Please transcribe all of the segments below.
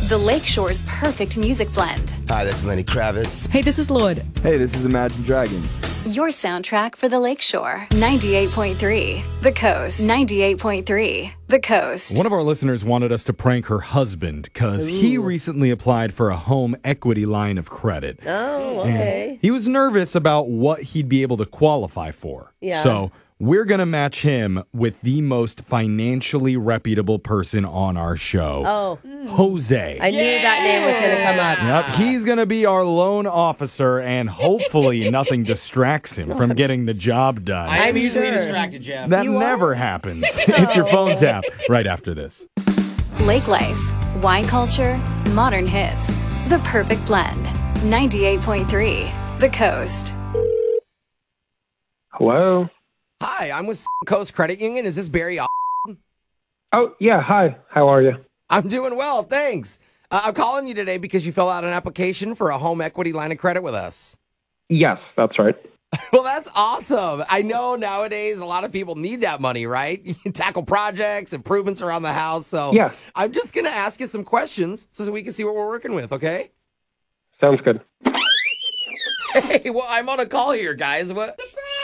The Lakeshore's perfect music blend. Hi, this is Lenny Kravitz. Hey, this is Lorde. Hey, this is Imagine Dragons. Your soundtrack for the Lakeshore. 98.3. The Coast. 98.3. The Coast. One of our listeners wanted us to prank her husband because he recently applied for a home equity line of credit. Oh, okay. And he was nervous about what he'd be able to qualify for. Yeah. So we're going to match him with the most financially reputable person on our show. Oh. Jose. I knew that name was going to come up. Yep, he's going to be our loan officer, and hopefully nothing distracts him from getting the job done. I'm easily sure. distracted, Jeff. That never happens. It's your phone tap right after this. Lake life, wine culture, modern hits. The perfect blend. 98.3. The Coast. Hello? Hi, I'm with Coast Credit Union. Is this Barry? Oh, yeah. Hi. How are you? I'm doing well, thanks. I'm calling you today because you fill out an application for a home equity line of credit with us. Yes, that's right. Well, that's awesome. I know nowadays a lot of people need that money, right? You can tackle projects, improvements around the house. So Yeah. I'm just going to ask you some questions so we can see what we're working with, okay? Sounds good. Hey, well, I'm on a call here, guys. What?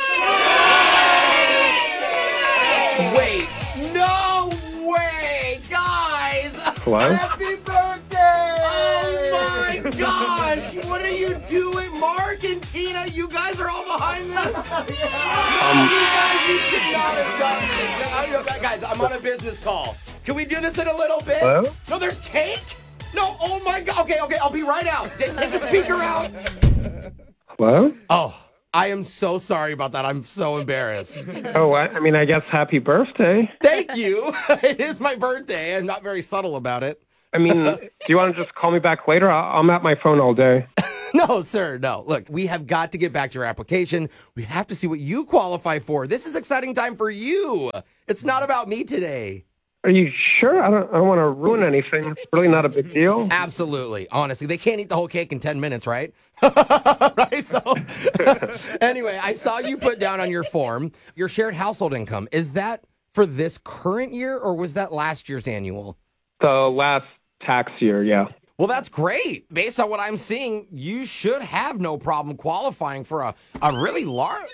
Wait, no way, guys! Hello? Happy birthday! Oh my gosh! What are you doing, Mark and Tina? You guys are all behind this? No, you should not have done this. Guys, I'm on a business call. Can we do this in a little bit? Hello? No, there's cake? No, oh my God. Okay, I'll be right out. Take the speaker out. Hello? Oh, I am so sorry about that. I'm so embarrassed. Oh, I guess happy birthday. Thank you. It is my birthday. I'm not very subtle about it. I mean, do you want to just call me back later? I'm at my phone all day. No, sir, no. Look, we have got to get back to your application. We have to see what you qualify for. This is exciting time for you. It's not about me today. Are you sure? I don't want to ruin anything. It's really not a big deal. Absolutely. Honestly, they can't eat the whole cake in 10 minutes, right? Right? So, anyway, I saw you put down on your form your shared household income. Is that for this current year or was that last year's annual? The last tax year, yeah. Well, that's great. Based on what I'm seeing, you should have no problem qualifying for a really large...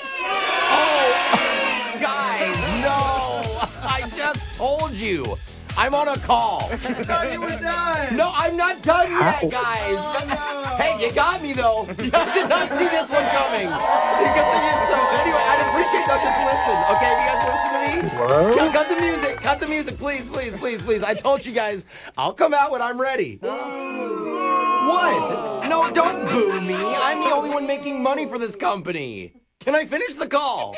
Oh, guys, no. I just told you. I'm on a call. I thought you were done. No, I'm not done yet, guys. Hey, you got me, though. I did not see this one coming. So, anyway, I'd appreciate that. Just listen, okay? You guys listen to me? Hello? Cut the music. Cut the music, please, please, please, please. I told you guys, I'll come out when I'm ready. What? No, don't boo me. I'm the only one making money for this company. Can I finish the call?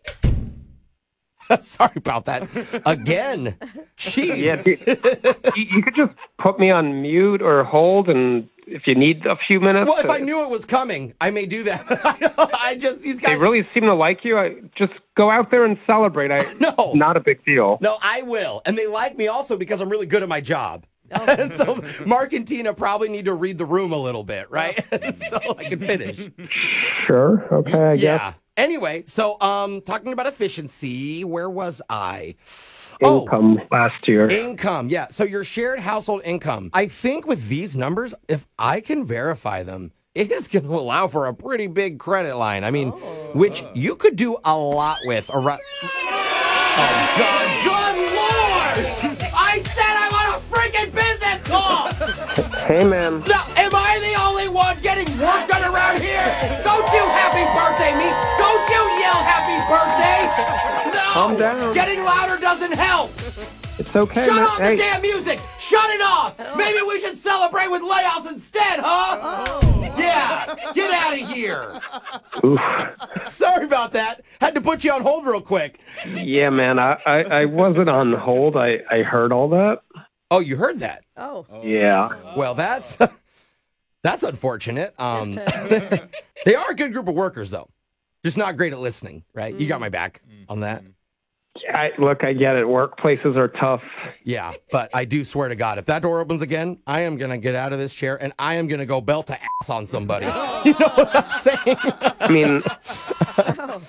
Sorry about that. Again. Jeez. Yeah, you could just put me on mute or hold, and if you need a few minutes. Well, if I knew it was coming, I may do that. These guys. They really seem to like you. Just go out there and celebrate. No. Not a big deal. No, I will. And they like me also because I'm really good at my job. And so Mark and Tina probably need to read the room a little bit, right? So I can finish. Sure. Okay, I guess. Yeah. Anyway, so talking about efficiency, where was I? Income last year. Income, yeah. So your shared household income. I think with these numbers, if I can verify them, it is going to allow for a pretty big credit line. I mean, which you could do a lot with. Around. Oh, God. Good Lord! I said I'm on a freaking business call! Hey, man. Now, am I the only one getting work done around here? Don't you happy birthday me? Don't you yell happy birthday? No! Calm down. Getting louder doesn't help. It's okay, Shut man. off the damn music! Shut it off! Maybe we should celebrate with layoffs instead, huh? Yeah, get out of here. Oof. Sorry about that. Had to put you on hold real quick. Yeah, man. I wasn't on hold. I heard all that. Oh, you heard that? Oh. Yeah. Well, that's unfortunate. They are a good group of workers, though. Just not great at listening, right? You got my back on that. Look, I get it. Workplaces are tough. Yeah, but I do swear to God, if that door opens again, I am going to get out of this chair and I am going to go belt to ass on somebody. You know what I'm saying? I mean,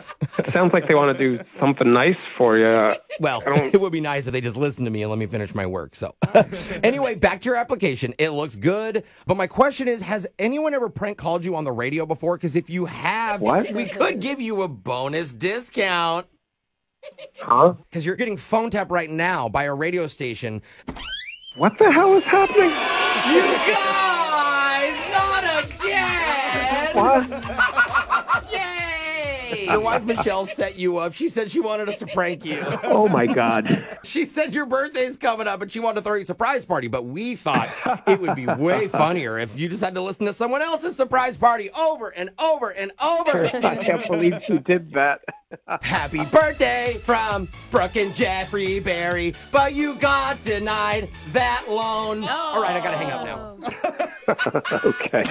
sounds like they want to do something nice for you. Well, it would be nice if they just listened to me and let me finish my work. So anyway, back to your application. It looks good. But my question is, has anyone ever prank called you on the radio before? Because if you have, we could give you a bonus discount. Huh? Because you're getting phone tapped right now by a radio station. What the hell is happening? You guys, not again! What? Yay! Your wife Michelle set you up. She said she wanted us to prank you. Oh, my God. She said your birthday's coming up and she wanted to throw you a surprise party, but we thought it would be way funnier if you just had to listen to someone else's surprise party over and over and over. I can't believe she did that. Happy birthday from Brooke and Jeffrey Berry, but you got denied that loan. All right, I gotta hang up now. Okay.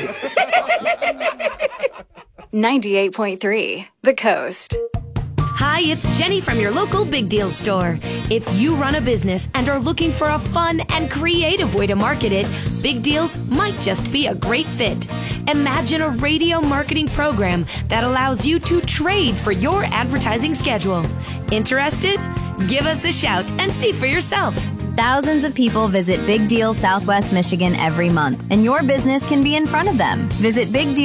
98.3 The Coast. Hi, it's Jenny from your local Big Deal store. If you run a business and are looking for a fun and creative way to market it, Big Deals might just be a great fit. Imagine a radio marketing program that allows you to trade for your advertising schedule. Interested? Give us a shout and see for yourself. Thousands of people visit Big Deal Southwest Michigan every month, and your business can be in front of them. Visit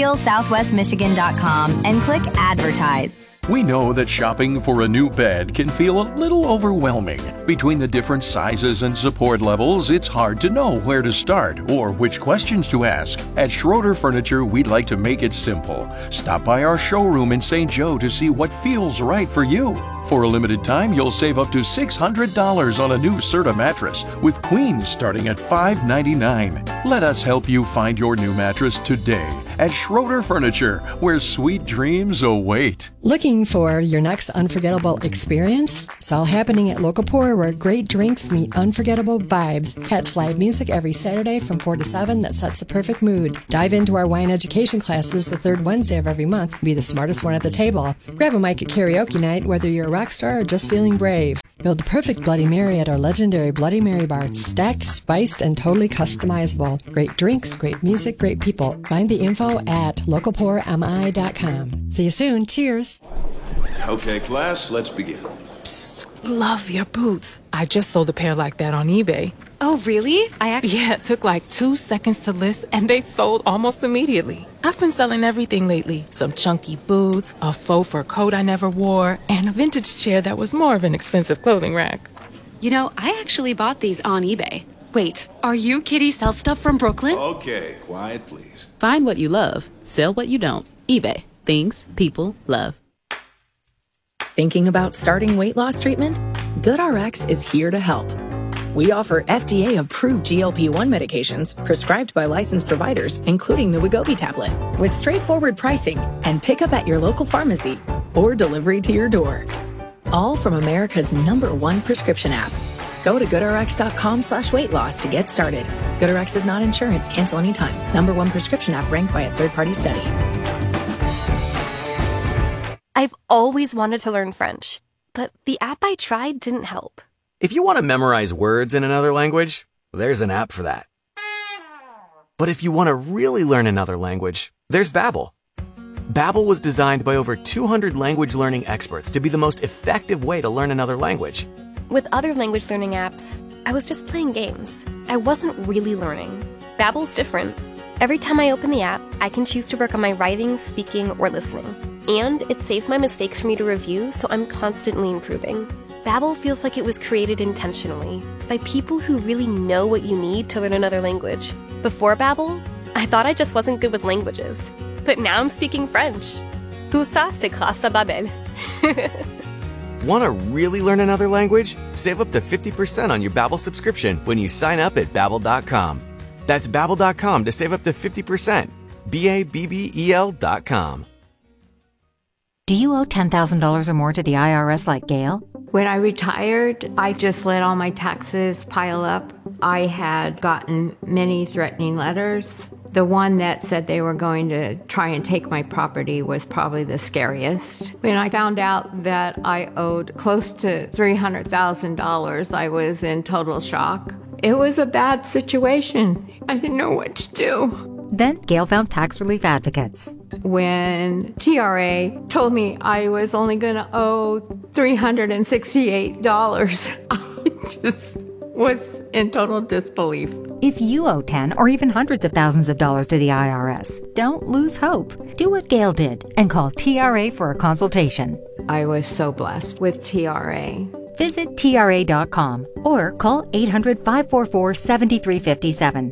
BigDealSouthwestMichigan.com and click Advertise. We know that shopping for a new bed can feel a little overwhelming. Between the different sizes and support levels, it's hard to know where to start or which questions to ask. At Schroeder Furniture, we'd like to make it simple. Stop by our showroom in St. Joe to see what feels right for you. For a limited time, you'll save up to $600 on a new Serta mattress, with queens starting at $599. Let us help you find your new mattress today at Schroeder Furniture, where sweet dreams await. Looking for your next unforgettable experience? It's all happening at Local Pour, where great drinks meet unforgettable vibes. Catch live music every Saturday from 4 to 7 that sets the perfect mood. Dive into our wine education classes the third Wednesday of every month. Be the smartest one at the table. Grab a mic at karaoke night, whether you're a rock star or just feeling brave. Build the perfect Bloody Mary at our legendary Bloody Mary bar. It's stacked, spiced, and totally customizable. Great drinks, great music, great people. Find the info at localpourmi.com. See you soon. Cheers. Okay, class, let's begin. Psst, love your boots. I just sold a pair like that on eBay. Oh, really? Yeah, it took like 2 seconds to list, and they sold almost immediately. I've been selling everything lately. Some chunky boots, a faux fur coat I never wore, and a vintage chair that was more of an expensive clothing rack. You know, I actually bought these on eBay. Wait, are you Kitty Sell Stuff from Brooklyn? Okay, quiet, please. Find what you love, sell what you don't. eBay. Things people love. Thinking about starting weight loss treatment? GoodRx is here to help. We offer FDA-approved GLP-1 medications prescribed by licensed providers, including the Wegovy tablet, with straightforward pricing and pickup at your local pharmacy or delivery to your door. All from America's #1 prescription app. Go to GoodRx.com/weight loss to get started. GoodRx is not insurance. Cancel anytime. #1 prescription app ranked by a third-party study. I've always wanted to learn French, but the app I tried didn't help. If you want to memorize words in another language, there's an app for that. But if you want to really learn another language, there's Babbel. Babbel was designed by over 200 language learning experts to be the most effective way to learn another language. With other language learning apps, I was just playing games. I wasn't really learning. Babbel's different. Every time I open the app, I can choose to work on my writing, speaking, or listening. And it saves my mistakes for me to review, so I'm constantly improving. Babbel feels like it was created intentionally by people who really know what you need to learn another language. Before Babbel, I thought I just wasn't good with languages. But now I'm speaking French. Tout ça, c'est grâce à Babbel. Want to really learn another language? Save up to 50% on your Babbel subscription when you sign up at Babbel.com. That's Babbel.com to save up to 50%. BABBEL.com. Do you owe $10,000 or more to the IRS like Gail? When I retired, I just let all my taxes pile up. I had gotten many threatening letters. The one that said they were going to try and take my property was probably the scariest. When I found out that I owed close to $300,000, I was in total shock. It was a bad situation. I didn't know what to do. Then Gail found tax relief advocates. when TRA told me I was only going to owe $368. I just was in total disbelief. If you owe 10 or even hundreds of thousands of dollars to the IRS, don't lose hope. Do what Gail did and call TRA for a consultation. I was so blessed with TRA. Visit TRA.com or call 800-544-7357.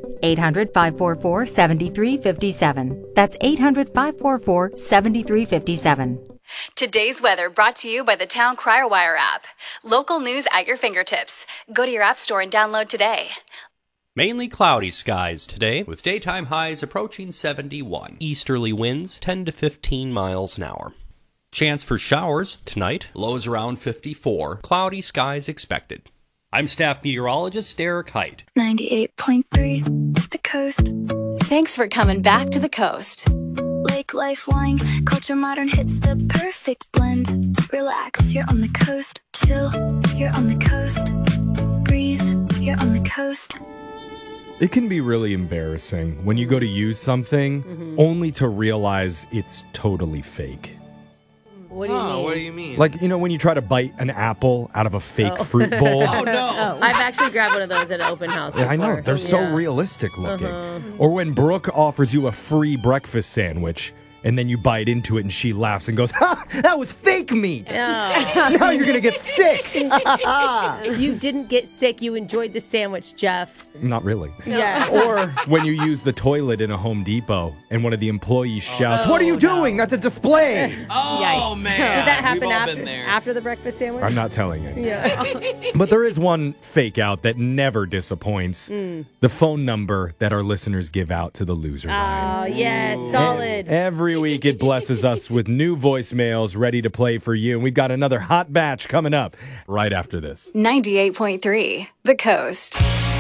800-544-7357. That's 800-544-7357. Today's weather brought to you by the Town Crier Wire app. Local news at your fingertips. Go to your app store and download today. Mainly cloudy skies today, with daytime highs approaching 71. Easterly winds 10 to 15 miles an hour. Chance for showers tonight, lows around 54. Cloudy skies expected. I'm staff meteorologist Derek Height. 98.3, The Coast. Thanks for coming back to The Coast. Lake life, wine, culture, modern hits, the perfect blend. Relax, you're on the coast. Chill, you're on the coast. Breathe, you're on the coast. It can be really embarrassing when you go to use something only to realize it's totally fake. What do you mean? What do you mean? Like, when you try to bite an apple out of a fake fruit bowl. Oh, no. I've actually grabbed one of those at an open house Yeah, I know. before. They're so realistic looking. Or when Brooke offers you a free breakfast sandwich, and then you bite into it and she laughs and goes, "Ha! That was fake meat! Now you're going to get sick!" You didn't get sick. You enjoyed the sandwich, Jeff. Not really. Yeah. Or when you use the toilet in a Home Depot and one of the employees shouts, "What are you doing? That's a display!" Oh, man. Did that happen We've all been there. after the breakfast sandwich? I'm not telling you. Yeah. But there is one fake out that never disappoints. The phone number that our listeners give out to the loser line. Oh, yes. Solid. Every week it blesses us with new voicemails ready to play for you. And we've got another hot batch coming up right after this. 98.3, The Coast.